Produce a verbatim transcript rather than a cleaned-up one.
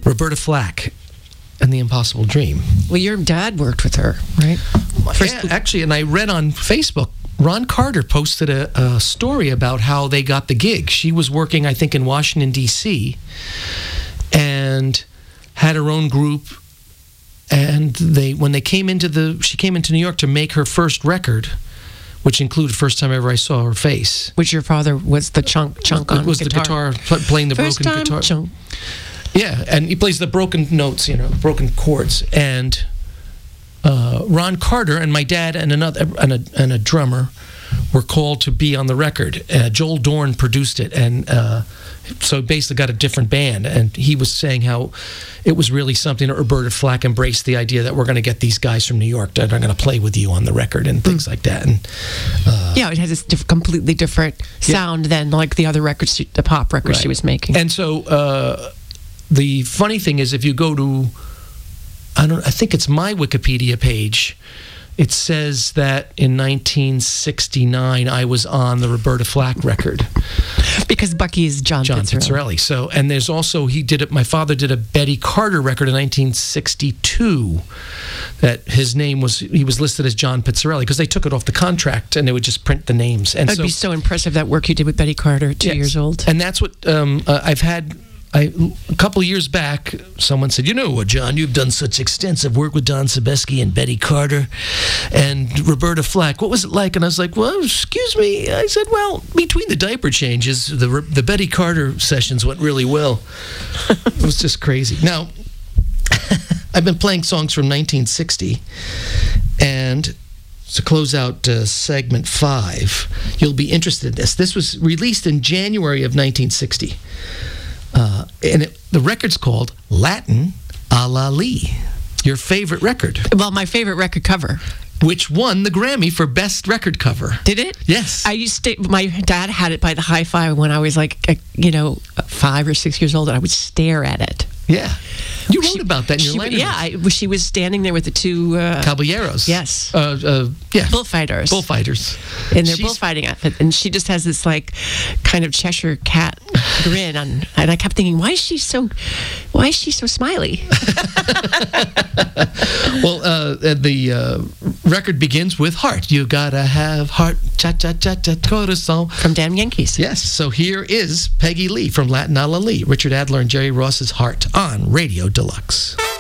Roberta Flack and The Impossible Dream. Well, your dad worked with her, right? First, yeah, actually, and I read on Facebook, Ron Carter posted a, a story about how they got the gig. She was working, I think, in Washington, D C, and had her own group. And they, when they came into the, she came into New York to make her first record, which included First Time Ever I Saw Her Face. Which your father was the chunk chunk on It was guitar. the guitar, pl- playing the First broken time guitar. chunk. Yeah, and he plays the broken notes, you know, broken chords. And uh, Ron Carter and my dad and another and a, and a drummer were called to be on the record. Uh, Joel Dorn produced it, and uh, so basically got a different band. And he was saying how it was really something that Roberta Flack embraced the idea that we're going to get these guys from New York that are going to play with you on the record and things mm. like that. And uh, yeah, it has this diff- completely different sound yeah. than like the other records, she, the pop records right. she was making. And so uh, the funny thing is, if you go to, I don't, I think it's my Wikipedia page. It says that in nineteen sixty-nine, I was on the Roberta Flack record. Because Bucky is John, John Pizzarelli. Pizzarelli. So, and there's also, he did it, my father did a Betty Carter record in nineteen sixty-two that his name was, he was listed as John Pizzarelli because they took it off the contract and they would just print the names. And That'd so, be so impressive, that work you did with Betty Carter, two yes. years old. And that's what um, uh, I've had. I, a couple of years back, someone said, you know what, John, you've done such extensive work with Don Sebesky and Betty Carter and Roberta Flack. What was it like? And I was like, well, excuse me. I said, well, between the diaper changes, the the Betty Carter sessions went really well. It was just crazy. Now, I've been playing songs from nineteen sixty, and to close out uh, segment five, you'll be interested in this. This was released in January of nineteen sixty. Uh, and it, the record's called Latin a la Lee, your favorite record. Well, my favorite record cover. Which won the Grammy for Best Record Cover. Did it? Yes. I used to, my dad had it by the hi-fi when I was like, a, you know, five or six years old, and I would stare at it. Yeah. You wrote she, about that in your she, letter. Yeah, I, she was standing there with the two... Uh, Caballeros. Yes. Uh, uh, yeah. Bullfighters. Bullfighters. In their She's, bullfighting outfit. And she just has this, like, kind of Cheshire cat grin. On, and I kept thinking, why is she so... Why is she so smiley? Well, uh, the uh, record begins with Heart. You gotta have heart. Cha-cha-cha-cha corazon. From Damn Yankees. Yes. So here is Peggy Lee from Latin a la Lee. Richard Adler and Jerry Ross's Heart on Radio Deluxe.